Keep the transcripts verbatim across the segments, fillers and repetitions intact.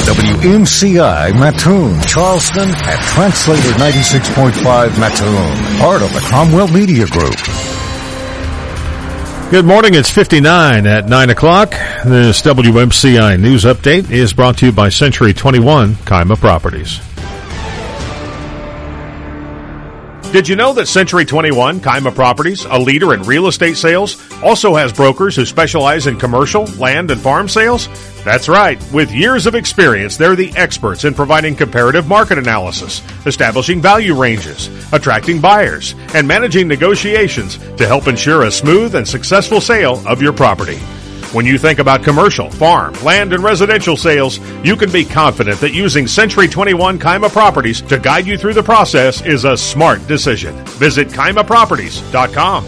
W M C I Mattoon, Charleston, and Translator ninety-six point five Mattoon, part of the Cromwell Media Group. Good morning. It's fifty-nine at nine o'clock. This W M C I News Update is brought to you by Century twenty-one Kaima Properties. Did you know that Century twenty-one Kaima Properties, a leader in real estate sales, also has brokers who specialize in commercial, land, and farm sales? That's right. With years of experience, they're the experts in providing comparative market analysis, establishing value ranges, attracting buyers, and managing negotiations to help ensure a smooth and successful sale of your property. When you think about commercial, farm, land, and residential sales, you can be confident that using Century twenty-one Kaima Properties to guide you through the process is a smart decision. Visit Kaima Properties dot com.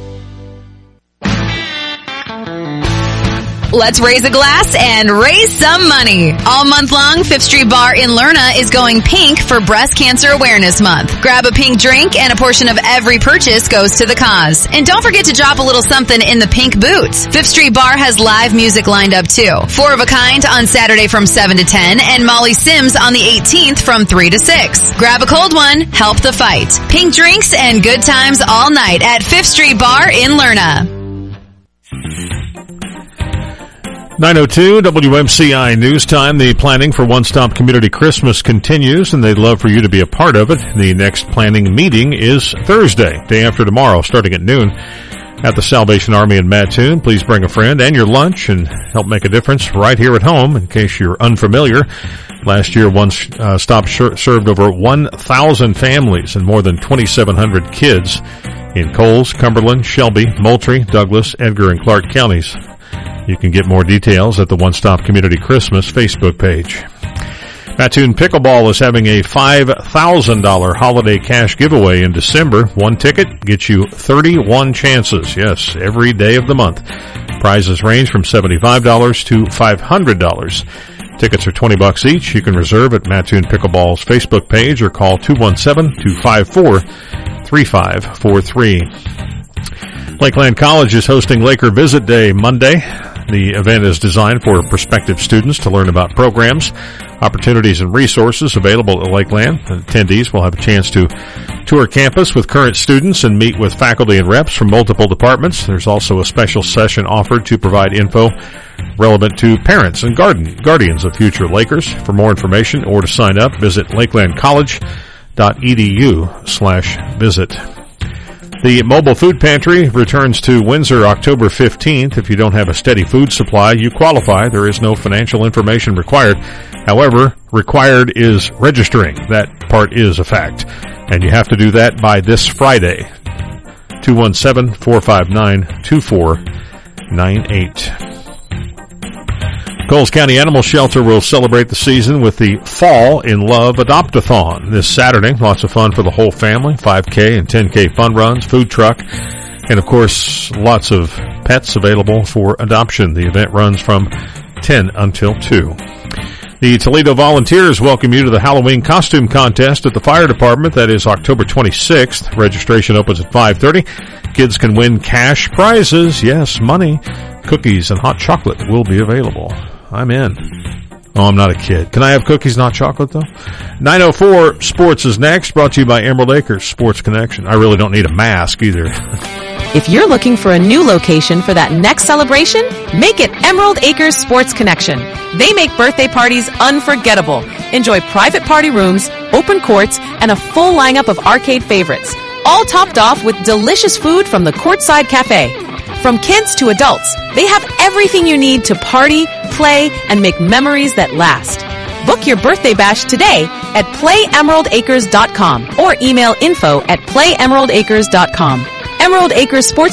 Let's raise a glass and raise some money. All month long, Fifth Street Bar in Lerna is going pink for Breast Cancer Awareness Month. Grab a pink drink and a portion of every purchase goes to the cause. And don't forget to drop a little something in the pink boots. Fifth Street Bar has live music lined up too. Four of a Kind on Saturday from seven to ten and Molly Sims on the eighteenth from three to six. Grab a cold one, help the fight. Pink drinks and good times all night at Fifth Street Bar in Lerna. nine oh two W M C I News Time. The planning for One Stop Community Christmas continues, and they'd love for you to be a part of it. The next planning meeting is Thursday, day after tomorrow, starting at noon at the Salvation Army in Mattoon. Please bring a friend and your lunch and help make a difference right here at home. In case you're unfamiliar, last year One uh, Stop sh- served over one thousand families and more than twenty-seven hundred kids in Coles, Cumberland, Shelby, Moultrie, Douglas, Edgar, and Clark counties. You can get more details at the One Stop Community Christmas Facebook page. Mattoon Pickleball is having a five thousand dollars holiday cash giveaway in December. One ticket gets you thirty-one chances. Yes, every day of the month. Prizes range from seventy-five dollars to five hundred dollars. Tickets are twenty bucks each. You can reserve at Mattoon Pickleball's Facebook page or call two one seven, two five four, three five four three. Lakeland College is hosting Laker Visit Day Monday. The event is designed for prospective students to learn about programs, opportunities, and resources available at Lakeland. Attendees will have a chance to tour campus with current students and meet with faculty and reps from multiple departments. There's also a special session offered to provide info relevant to parents and guardians of future Lakers. For more information or to sign up, visit lakelandcollege.edu slash visit. The mobile food pantry returns to Windsor October fifteenth. If you don't have a steady food supply, you qualify. There is no financial information required. However, required is registering. That part is a fact. And you have to do that by this Friday. two one seven, four five nine, two four nine eight. Coles County Animal Shelter will celebrate the season with the Fall in Love Adopt-a-thon this Saturday. Lots of fun for the whole family, five K and ten K fun runs, food truck, and of course lots of pets available for adoption. The event runs from ten until two. The Toledo Volunteers welcome you to the Halloween costume contest at the fire department. That is October twenty-sixth. Registration opens at five thirty. Kids can win cash prizes. Yes, money. Cookies and hot chocolate will be available. I'm in. Oh, I'm not a kid. Can I have cookies, not chocolate, though? nine oh four Sports is next, brought to you by Emerald Acres Sports Connection. I really don't need a mask either. If you're looking for a new location for that next celebration, make it Emerald Acres Sports Connection. They make birthday parties unforgettable. Enjoy private party rooms, open courts, and a full lineup of arcade favorites, all topped off with delicious food from the Courtside Cafe. From kids to adults, they have everything you need to party, play, and make memories that last. Book your birthday bash today at play emerald acres dot com or email info at play emerald acres dot com. Emerald Acres Sports